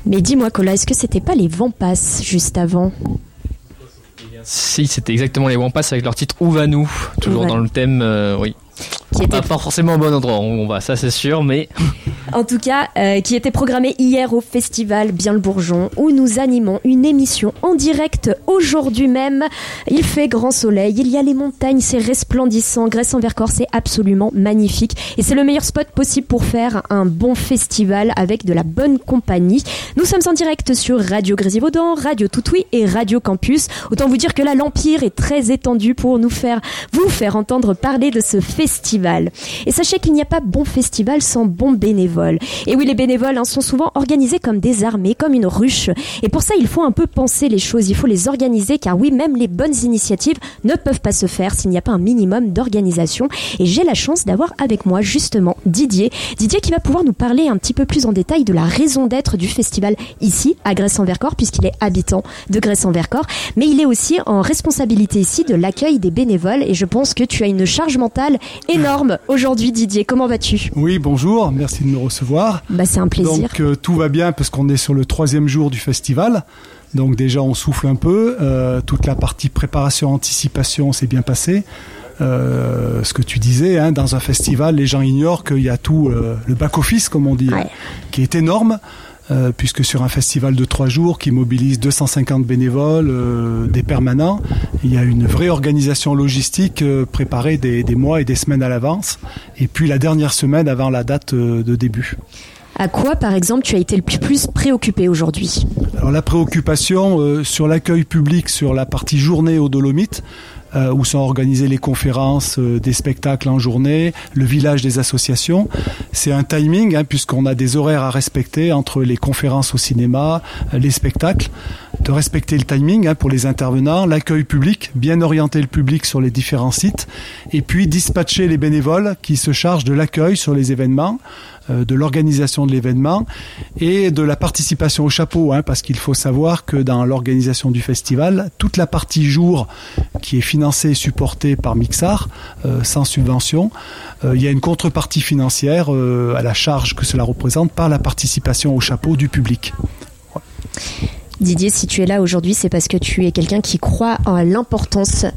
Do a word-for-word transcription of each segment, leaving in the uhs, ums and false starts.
Mais dis-moi, Colas, est-ce que c'était pas les Vampas juste avant ? Si, c'était exactement les Wampas avec leur titre Où va-nous ? Toujours Ouais. dans le thème, euh, oui. Qui était... Pas, pas forcément au bon endroit, on va, ça c'est sûr, mais... En tout cas, euh, qui était programmé hier au festival Bien le Bourgeon, où nous animons une émission en direct aujourd'hui même. Il fait grand soleil, il y a les montagnes, c'est resplendissant. Grèce-en-Vercors, c'est absolument magnifique. Et c'est le meilleur spot possible pour faire un bon festival avec de la bonne compagnie. Nous sommes en direct sur Radio Grésivaudan, Radio Toutoui et Radio Campus. Autant vous dire que là, l'Empire est très étendu pour nous faire, vous faire entendre parler de ce festival. Et sachez qu'il n'y a pas bon festival sans bon bénévole. Et oui, les bénévoles hein, sont souvent organisés comme des armées, comme une ruche. Et pour ça, il faut un peu penser les choses, il faut les organiser, car oui, même les bonnes initiatives ne peuvent pas se faire s'il n'y a pas un minimum d'organisation. Et j'ai la chance d'avoir avec moi justement Didier. Didier qui va pouvoir nous parler un petit peu plus en détail de la raison d'être du festival ici, à Grèce-en-Vercors, puisqu'il est habitant de Grèce-en-Vercors. Mais il est aussi en responsabilité ici de l'accueil des bénévoles. Et je pense que tu as une charge mentale énorme aujourd'hui, Didier. Comment vas-tu ? Oui, bonjour, merci de me recevoir. Bah, c'est un plaisir. Donc euh, tout va bien parce qu'on est sur le troisième jour du festival. Donc déjà on souffle un peu. Euh, toute la partie préparation, anticipation s'est bien passée. Euh, ce que tu disais, hein, dans un festival, les gens ignorent qu'il y a tout euh, le back-office, comme on dit, Ouais. hein, qui est énorme. Euh, puisque sur un festival de trois jours qui mobilise deux cent cinquante bénévoles, euh, des permanents, il y a une vraie organisation logistique euh, préparée des, des mois et des semaines à l'avance, et puis la dernière semaine avant la date euh, de début. À quoi, par exemple, tu as été le plus préoccupé aujourd'hui ? Alors la préoccupation euh, sur l'accueil public, sur la partie journée aux Dolomites, euh, où sont organisées les conférences, euh, des spectacles en journée, le village des associations. C'est un timing, hein, puisqu'on a des horaires à respecter entre les conférences au cinéma, euh, les spectacles, de respecter le timing hein, pour les intervenants, l'accueil public, bien orienter le public sur les différents sites, et puis dispatcher les bénévoles qui se chargent de l'accueil sur les événements, euh, de l'organisation de l'événement et de la participation au chapeau, hein, parce qu'il faut savoir que dans l'organisation du festival, toute la partie jour qui est financée et supportée par Mixar, euh, sans subvention, euh, il y a une contrepartie financière euh, à la charge que cela représente par la participation au chapeau du public. Ouais. Didier, si tu es là aujourd'hui, c'est parce que tu es quelqu'un qui croit en l'importance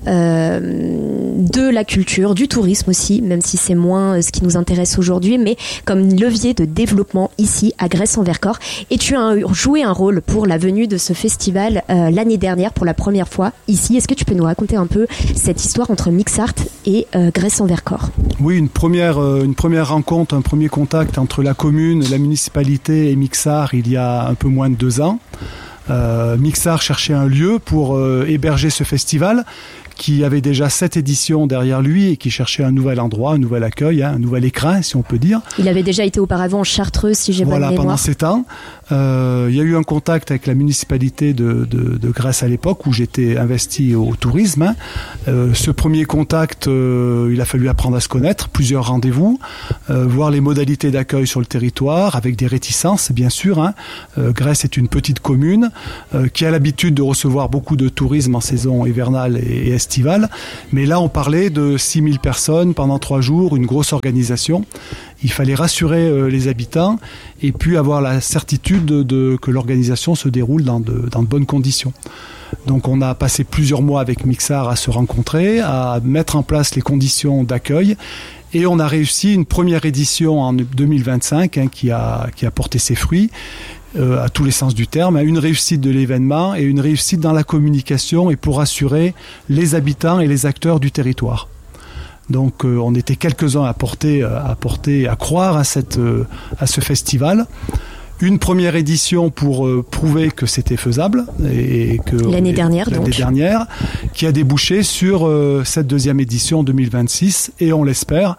euh, de la culture, du tourisme aussi, même si c'est moins euh, ce qui nous intéresse aujourd'hui, mais comme levier de développement ici à Grèce-en-Vercors. Et tu as joué un rôle pour la venue de ce festival euh, l'année dernière pour la première fois ici. Est-ce que tu peux nous raconter un peu cette histoire entre Mixart et euh, Grèce-en-Vercors ? Oui, une première, euh, une première rencontre, un premier contact entre la commune, la municipalité et Mixart il y a un peu moins de deux ans. Euh, Mixart cherchait un lieu pour euh, héberger ce festival qui avait déjà sept éditions derrière lui et qui cherchait un nouvel endroit, un nouvel accueil, hein, un nouvel écrin, si on peut dire. Il avait déjà été auparavant en Chartreuse, si j'ai voilà, bonne mémoire. Pendant sept ans. Euh, il y a eu un contact avec la municipalité de, de, de Grèce à l'époque où j'étais investi au tourisme. Hein. Euh, ce premier contact, euh, il a fallu apprendre à se connaître, plusieurs rendez-vous, euh, voir les modalités d'accueil sur le territoire, avec des réticences, bien sûr. Hein. Euh, Grèce est une petite commune euh, qui a l'habitude de recevoir beaucoup de tourisme en saison hivernale et, et estivale. Mais là, on parlait de six mille personnes pendant trois jours, une grosse organisation. Il fallait rassurer euh, les habitants et puis avoir la certitude de, de, que l'organisation se déroule dans de, dans de bonnes conditions. Donc on a passé plusieurs mois avec Mixart à se rencontrer, à mettre en place les conditions d'accueil et on a réussi une première édition en deux mille vingt-cinq hein, qui, a, qui a porté ses fruits. Euh, à tous les sens du terme, une réussite de l'événement et une réussite dans la communication et pour rassurer les habitants et les acteurs du territoire. Donc euh, on était quelques-uns à porter, à porter, à croire à, cette, euh, à ce festival. Une première édition pour euh, prouver que c'était faisable et que l'année dernière, l'année donc. dernière, qui a débouché sur euh, cette deuxième édition en deux mille vingt-six et on l'espère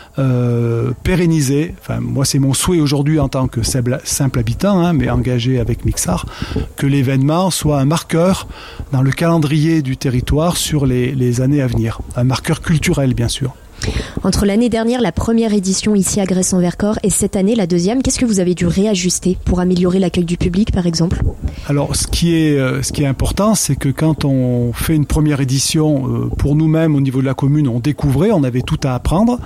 euh, pérenniser. Enfin, moi c'est mon souhait aujourd'hui en tant que simple, simple habitant, hein, mais engagé avec Mixart, que l'événement soit un marqueur dans le calendrier du territoire sur les, les années à venir, un marqueur culturel bien sûr. Entre l'année dernière, la première édition ici à Grèce-en-Vercors, et cette année, la deuxième, qu'est-ce que vous avez dû réajuster pour améliorer l'accueil du public, par exemple ? Alors, ce qui est, euh, ce qui est important, c'est que quand on fait une première édition, euh, pour nous-mêmes, au niveau de la commune, on découvrait, on avait tout à apprendre.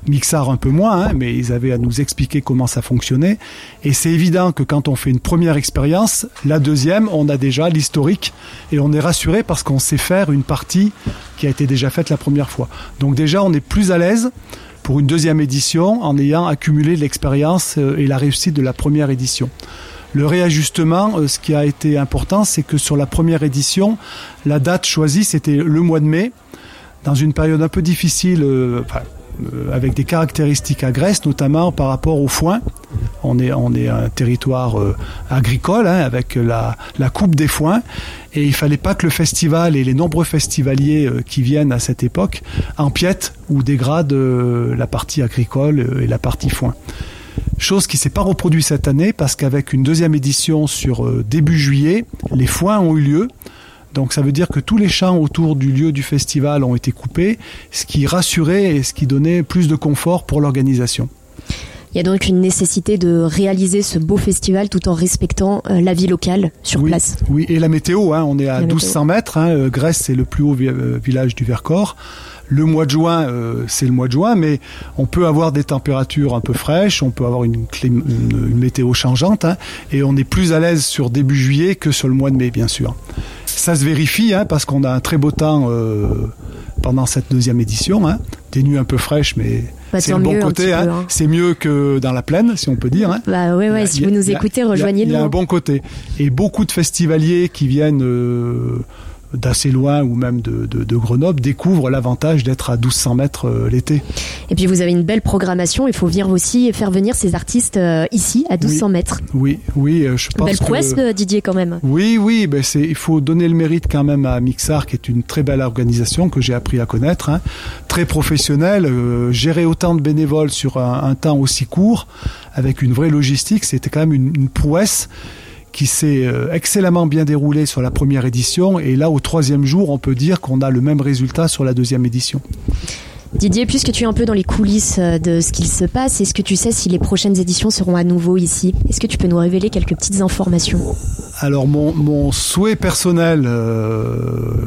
Mixar un peu moins, hein, mais ils avaient à nous expliquer comment ça fonctionnait. Et c'est évident que quand on fait une première expérience, la deuxième, on a déjà l'historique et on est rassuré parce qu'on sait faire une partie qui a été déjà faite la première fois. Donc déjà, on est plus à l'aise pour une deuxième édition en ayant accumulé l'expérience et la réussite de la première édition. Le réajustement, ce qui a été important, c'est que sur la première édition, la date choisie, c'était le mois de mai, dans une période un peu difficile, euh, enfin, euh, avec des caractéristiques à Grèce, notamment par rapport au foin. On est, on est un territoire euh, agricole, hein, avec la, la coupe des foins, et il ne fallait pas que le festival et les nombreux festivaliers euh, qui viennent à cette époque empiètent ou dégradent euh, la partie agricole euh, et la partie foin. Chose qui ne s'est pas reproduite cette année parce qu'avec une deuxième édition sur euh, début juillet, les foins ont eu lieu. Donc ça veut dire que tous les champs autour du lieu du festival ont été coupés, ce qui rassurait et ce qui donnait plus de confort pour l'organisation. Il y a donc une nécessité de réaliser ce beau festival tout en respectant euh, la vie locale sur oui, place. Oui, et la météo, hein, on est à la douze cents mètres, hein, Grèce c'est le plus haut vi- euh, village du Vercors. Le mois de juin, euh, c'est le mois de juin, mais on peut avoir des températures un peu fraîches, on peut avoir une, clim- une, une météo changeante, hein, et on est plus à l'aise sur début juillet que sur le mois de mai, bien sûr. Ça se vérifie, hein, parce qu'on a un très beau temps euh, pendant cette deuxième édition, hein, des nuits un peu fraîches, mais bah, c'est le bon côté, hein. Peu, hein. C'est mieux que dans la plaine, si on peut dire. Hein. Bah ouais, ouais, a, si vous nous écoutez, rejoignez-nous. Il y a un bon côté. Et beaucoup de festivaliers qui viennent euh, d'assez loin ou même de, de, de Grenoble découvrent l'avantage d'être à douze cents mètres euh, l'été. Et puis vous avez une belle programmation, il faut venir aussi faire venir ces artistes euh, ici à douze cents mètres. Oui, oui, euh, je pense belle prouesse que... de Didier quand même. Oui, oui, ben c'est, il faut donner le mérite quand même à Mixar qui est une très belle organisation que j'ai appris à connaître, hein, très professionnelle, euh, gérer autant de bénévoles sur un, un temps aussi court avec une vraie logistique, c'était quand même une, une prouesse qui s'est excellemment bien déroulé sur la première édition. Et là, au troisième jour, on peut dire qu'on a le même résultat sur la deuxième édition. Didier, puisque tu es un peu dans les coulisses de ce qu'il se passe, est-ce que tu sais si les prochaines éditions seront à nouveau ici ? Est-ce que tu peux nous révéler quelques petites informations ? Alors, mon, mon souhait personnel, euh,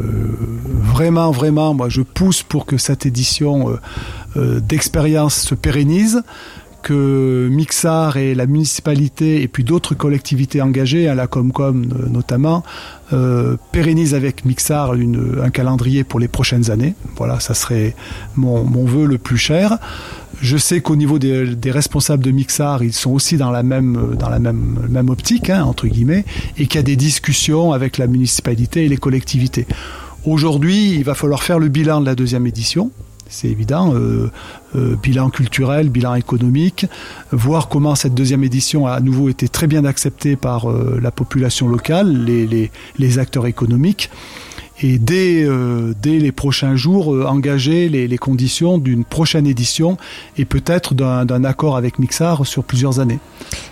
vraiment, vraiment, moi, je pousse pour que cette édition euh, euh, d'expérience se pérennise, que Mixar et la municipalité et puis d'autres collectivités engagées, à la Comcom notamment, euh, pérennisent avec Mixar une, un calendrier pour les prochaines années. Voilà, ça serait mon, mon vœu le plus cher. Je sais qu'au niveau des, des responsables de Mixar, ils sont aussi dans la même, dans la même, même optique, hein, entre guillemets, et qu'il y a des discussions avec la municipalité et les collectivités. Aujourd'hui, il va falloir faire le bilan de la deuxième édition. C'est évident, euh, euh, bilan culturel, bilan économique, voir comment cette deuxième édition a à nouveau été très bien acceptée par euh, la population locale, les, les, les acteurs économiques, et dès, euh, dès les prochains jours, euh, engager les, les conditions d'une prochaine édition et peut-être d'un, d'un accord avec Mixar sur plusieurs années.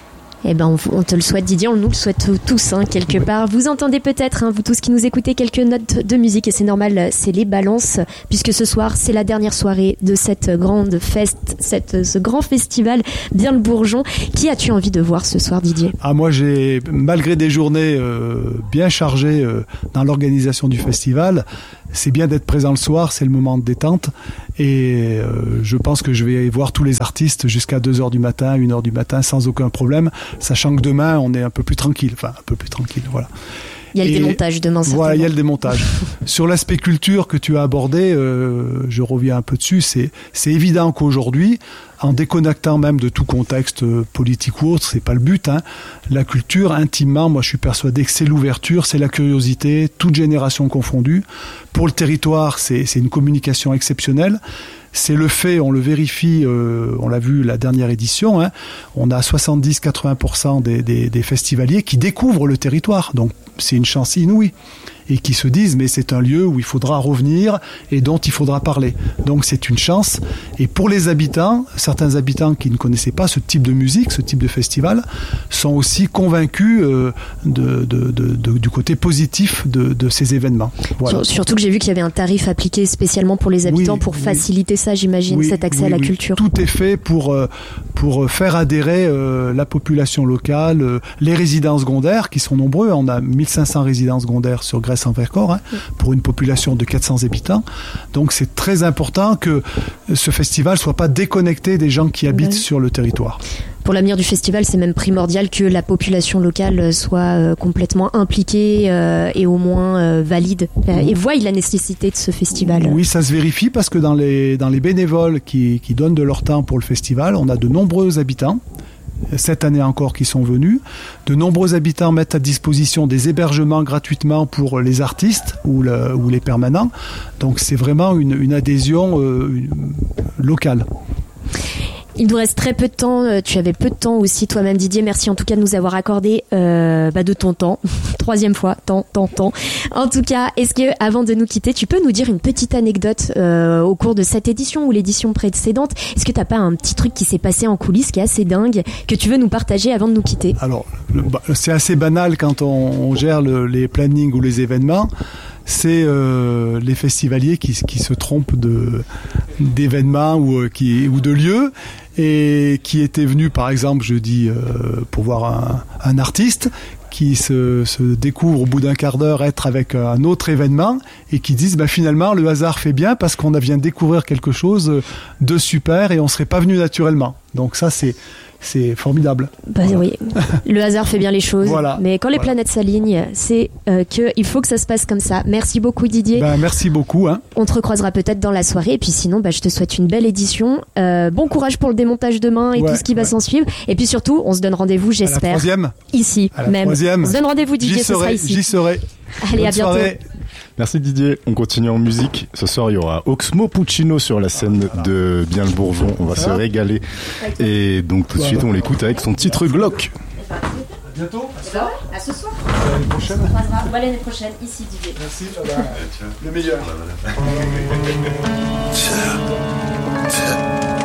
Eh ben, on, on te le souhaite, Didier, on nous le souhaite tous, hein, quelque oui. part. Vous entendez peut-être, hein, vous tous qui nous écoutez, quelques notes de musique, et c'est normal, c'est les balances, puisque ce soir, c'est la dernière soirée de cette grande fête, cette, ce grand festival, bien le Bourgeon. Qui as-tu envie de voir ce soir, Didier ? Ah, moi, j'ai, malgré des journées euh, bien chargées euh, dans l'organisation du festival, c'est bien d'être présent le soir, c'est le moment de détente, et euh, je pense que je vais voir tous les artistes jusqu'à deux heures du matin, une heure du matin, sans aucun problème, sachant que demain, on est un peu plus tranquille, enfin, un peu plus tranquille, voilà. Il y a le et, démontage demain, certainement. Voilà, il y a le démontage. Sur l'aspect culture que tu as abordé, euh, je reviens un peu dessus, c'est, c'est évident qu'aujourd'hui, en déconnectant même de tout contexte politique ou autre, c'est pas le but, hein. La culture, intimement, moi je suis persuadé que c'est l'ouverture, c'est la curiosité, toute génération confondue. Pour le territoire, c'est, c'est une communication exceptionnelle. C'est le fait, on le vérifie, euh, on l'a vu la dernière édition, hein, on a soixante-dix à quatre-vingts pour cent des, des, des festivaliers qui découvrent le territoire, donc c'est une chance inouïe, et qui se disent mais c'est un lieu où il faudra revenir et dont il faudra parler. Donc c'est une chance, et pour les habitants, certains habitants qui ne connaissaient pas ce type de musique, ce type de festival, sont aussi convaincus euh, de, de, de, de, du côté positif de, de ces événements. Voilà. Surtout que j'ai vu qu'il y avait un tarif appliqué spécialement pour les habitants, oui, pour oui. faciliter ça, j'imagine, oui, cet accès oui, à la oui. culture. Tout est fait pour, pour faire adhérer euh, la population locale, euh, les résidents secondaires qui sont nombreux. On a mille cinq cents résidents secondaires sur Grèce Grèce en Vercors, hein, pour une population de quatre cents habitants. Donc c'est très important que ce festival soit pas déconnecté des gens qui habitent ouais. sur le territoire. Pour l'avenir du festival, c'est même primordial que la population locale soit euh, complètement impliquée euh, et au moins euh, valide euh, et voie la nécessité de ce festival. Oui, ça se vérifie parce que dans les, dans les bénévoles qui, qui donnent de leur temps pour le festival, on a de nombreux habitants, cette année encore, qui sont venus. De nombreux habitants mettent à disposition des hébergements gratuitement pour les artistes ou, le, ou les permanents. Donc c'est vraiment une, une adhésion euh, une, locale. Il nous reste très peu de temps. Tu avais peu de temps aussi toi-même, Didier. Merci en tout cas de nous avoir accordé euh, bah, de ton temps. Troisième fois, temps, temps, temps. En tout cas, est-ce que avant de nous quitter, tu peux nous dire une petite anecdote euh, au cours de cette édition ou l'édition précédente? Est-ce que t'as pas un petit truc qui s'est passé en coulisses qui est assez dingue que tu veux nous partager avant de nous quitter? Alors, le, bah, c'est assez banal quand on, on gère le, les plannings ou les événements. C'est euh, les festivaliers qui, qui se trompent de, d'événements ou, qui, ou de lieux et qui étaient venus, par exemple, je dis, euh, pour voir un, un artiste qui se, se découvre au bout d'un quart d'heure être avec un autre événement et qui disent bah, finalement le hasard fait bien parce qu'on vient découvrir quelque chose de super et on ne serait pas venu naturellement. Donc ça c'est... C'est formidable. Bah voilà. Oui, le hasard fait bien les choses. Voilà. Mais quand les voilà. planètes s'alignent, c'est euh, qu'il faut que ça se passe comme ça. Merci beaucoup Didier. Bah, merci beaucoup. Hein. On te recroisera peut-être dans la soirée. Et puis sinon, bah, je te souhaite une belle édition. Euh, bon courage pour le démontage demain et ouais, tout ce qui va ouais. s'en suivre. Et puis surtout, on se donne rendez-vous, j'espère. À la troisième. Ici, à la même. Troisième. On se donne rendez-vous Didier, j'y ce serai, sera ici. J'y serai. Allez, Bonne à bientôt. Soirée. Merci Didier. On continue en musique. Ce soir, il y aura Oxmo Puccino sur la scène de Bien le Bourgeon. On va se régaler. Et donc tout de suite, on l'écoute avec son titre Glock. À bientôt. À ce soir. À l'année prochaine. On va l'année prochaine, ici Didier. Merci. Le meilleur.